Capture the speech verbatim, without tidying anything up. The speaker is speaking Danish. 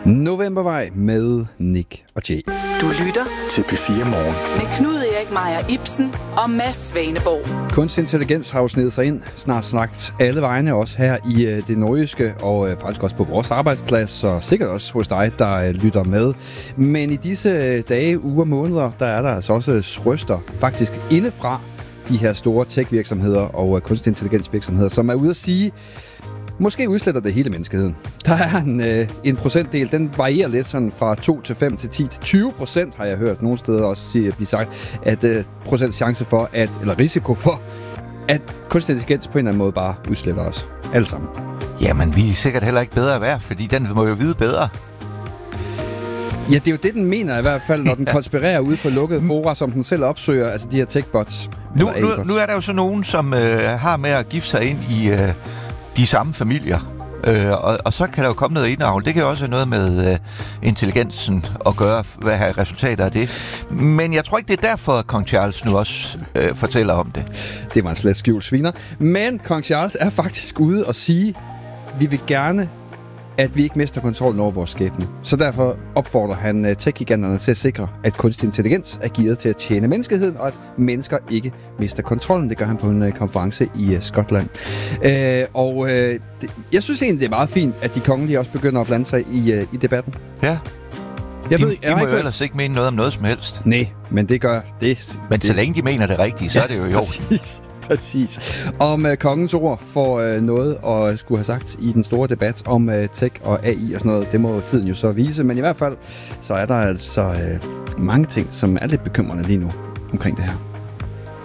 Novembervej med Nick og Jay. Du lytter til P fire Morgen med Knud Erik Meier Ibsen og Mads Svaneborg. Kunstig intelligens har jo snedet sig ind snart snart alle vegne, også her i øh, det nordjyske, og øh, faktisk også på vores arbejdsplads, og sikkert også hos dig, der øh, lytter med. Men i disse øh, dage, uger, måneder, der er der altså også røster faktisk indefra de her store tech-virksomheder og øh, kunstig intelligens-virksomheder, som er ude at sige, måske udsletter det hele menneskeheden. Der er en, øh, en procentdel, den varierer lidt sådan fra to til fem til ti til tyve procent, har jeg hørt nogle steder også sige, blive sagt, at øh, procent chance for, at, eller risiko for, at kunstig intelligens på en eller anden måde bare udsletter os. Alle sammen. Jamen, vi er sikkert heller ikke bedre værd, fordi den må jo vide bedre. Ja, det er jo det, den mener i hvert fald, når den konspirerer ude på lukkede fora, som den selv opsøger, altså de her tech-bots. Nu, nu, nu er der jo så nogen, som øh, har med at gifte sig ind i øh, de samme familier. Øh, og, og så kan der jo komme noget indavl. Det kan jo også have noget med øh, intelligensen at gøre, hvad er resultater af det. Men jeg tror ikke, det er derfor, at Kong Charles nu også øh, fortæller om det. Det var en slet skjult sviner. Men Kong Charles er faktisk ude og sige, vi vil gerne, at vi ikke mister kontrollen over vores skæbne. Så derfor opfordrer han uh, tech-giganterne til at sikre, at kunstig intelligens er gearet til at tjene menneskeheden, og at mennesker ikke mister kontrollen. Det gør han på en uh, konference i uh, Skotland. Uh, og uh, det, jeg synes egentlig, det er meget fint, at de kongelige også begynder at blande sig i, uh, i debatten. Ja. Jeg de ved, de jeg må ikke jo ellers ikke mene noget om noget som helst. Nej, men det gør det. Men det. Så længe de mener det rigtige, så ja, er det jo jo. Præcis. Præcis. Om uh, kongens ord får uh, noget at skulle have sagt i den store debat om uh, tech og A I og sådan noget, det må tiden jo så vise. Men i hvert fald, så er der altså uh, mange ting, som er lidt bekymrende lige nu omkring det her.